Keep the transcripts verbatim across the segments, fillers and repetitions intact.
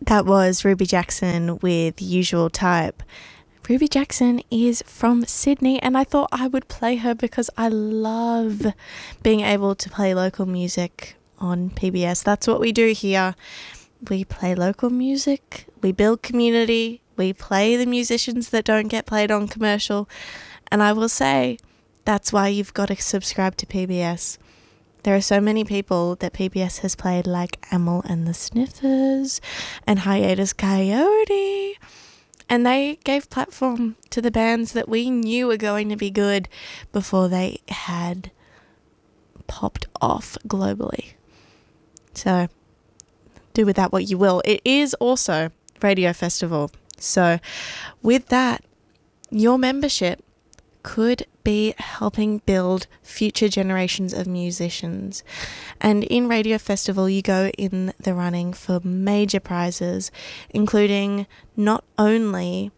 That was Ruby Jackson with Usual Type. Ruby Jackson is from Sydney, and I thought I would play her because I love being able to play local music on P B S. That's what we do here. We play local music, we build community, we play the musicians that don't get played on commercial, and I will say that's why you've got to subscribe to P B S. There are so many people that P B S has played, like Amyl and the Sniffers and Hiatus Coyote, and they gave platform to the bands that we knew were going to be good before they had popped off globally. So do with that what you will. It is also Radio Festival. So with that, your membership could be helping build future generations of musicians. And in Radio Festival, you go in the running for major prizes, including not only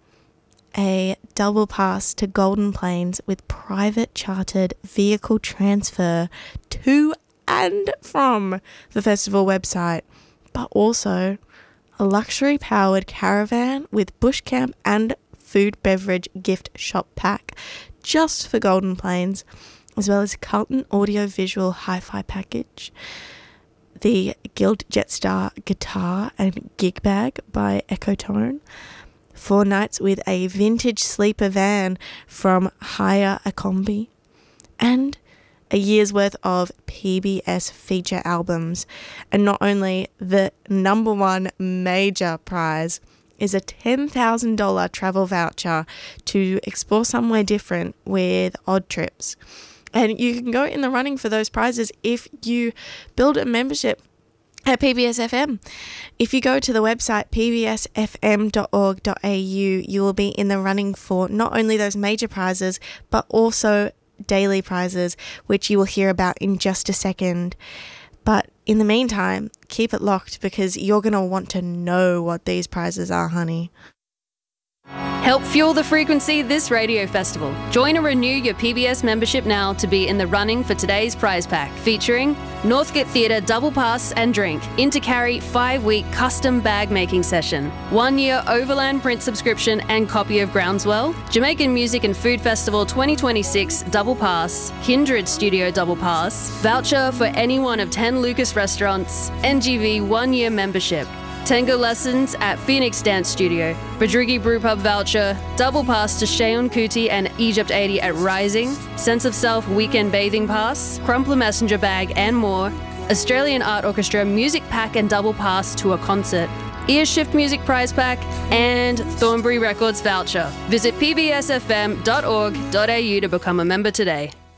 a double pass to Golden Plains with private chartered vehicle transfer to and from the festival website, but also a luxury powered caravan with bush camp and food beverage gift shop pack just for Golden Plains, as well as Carlton audio visual hi-fi package, the Guild Jetstar guitar and gig bag by Ecotone, four nights with a vintage sleeper van from Hire a Combi, and a year's worth of P B S feature albums. And not only the number one major prize is a ten thousand dollars travel voucher to explore somewhere different with Odd Trips. And you can go in the running for those prizes if you build a membership at P B S F M. If you go to the website p b s f m dot org dot a u, you will be in the running for not only those major prizes, but also daily prizes, which you will hear about in just a second. But in the meantime, keep it locked because you're going to want to know what these prizes are, honey. Help fuel the frequency this radio festival. Join or renew your P B S membership now to be in the running for today's prize pack, featuring Northgate Theatre double pass and drink, Intercarry five-week custom bag making session, one-year Overland print subscription and copy of Groundswell, Jamaican Music and Food Festival twenty twenty-six double pass, Kindred Studio double pass, voucher for any one of ten Lucas restaurants, N G V one-year membership, Tango lessons at Phoenix Dance Studio, Badrigi Brewpub voucher, double pass to Sheon Kuti and Egypt eighty at Rising, Sense of Self weekend bathing pass, Crumpler messenger bag and more, Australian Art Orchestra music pack and double pass to a concert, Earshift music prize pack, and Thornbury Records voucher. Visit p b s f m dot org dot a u to become a member today.